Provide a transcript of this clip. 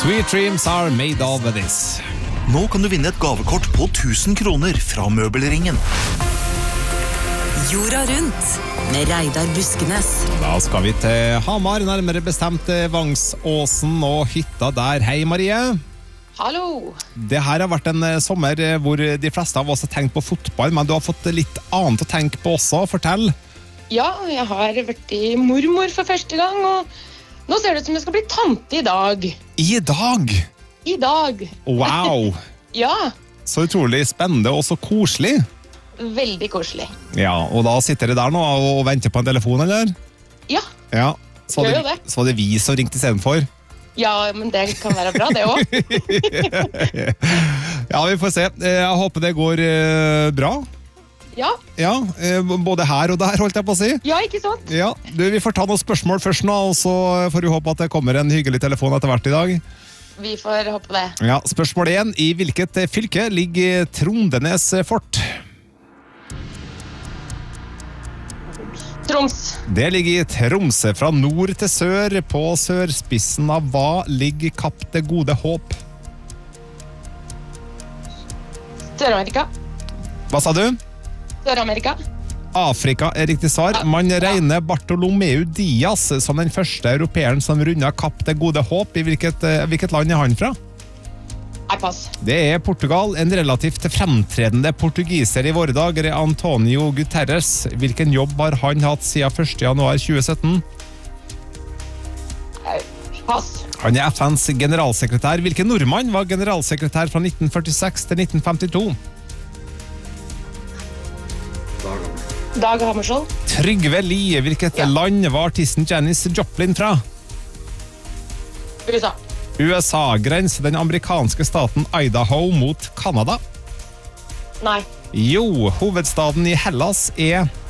Sweet dreams are made of this. Nå kan du vinne et gavekort på 1000 kroner fra Møbelringen. Jorda rundt med Reidar Buskenes. Da skal vi til Hamar, nærmere bestemt Vangsåsen og hytta der. Hei Marie. Hallo. Det her har vært en sommer hvor de fleste av oss har tenkt på fotball, men du har fått litt annet å tenke på også. Fortell. Ja, jeg har vært i mormor for første gang, og nå ser det ut som jeg skal bli tante i dag. I dag? I dag. Wow. Ja. Så utrolig spennende og så koselig. Veldig koselig. Ja, og da sitter det der nå og venter på en telefon, eller? Ja. Ja, så Gjør jo det. var det vi som ringte i stedet for. Ja, men det kan være bra, det også. Ja, vi får se. Jeg håper det går bra. Ja. Ja, både her og der, holdt jeg på å si. Ja, ikke sant? Ja, vi får ta noen spørsmål først nå, og så får vi håpe at det kommer en hyggelig telefon etter hvert i dag. Vi får håpe det. Ja, spørsmål 1. I hvilket fylke ligger Trondenes fort? Troms. Det ligger i Tromsø. Fra nord til sør. På sørspissen av hva ligger Kapp det gode håp? Sør-Amerika. Hva sa du? Sør-Amerika. Afrika er riktig svar. Man regner Bartolomeu Dias som den første europeeren som rundet Kapp det gode håp. I hvilket land er han fra? Nei, pass. Det er Portugal. En relativt fremtredende portugiser i våre dager er Antonio Guterres. Hvilken jobb har han hatt siden 1. januar 2017? Pass. Han er FNs generalsekretær. Hvilken nordmann var generalsekretær fra 1946 til 1952? Dag Hammarskjöld. Trygve Lie. Hvilket land var artisten Janis Joplin fra? USA. USA. Grenser den amerikanske staten Idaho mot Kanada? Nei. Jo, hovedstaden i Hellas er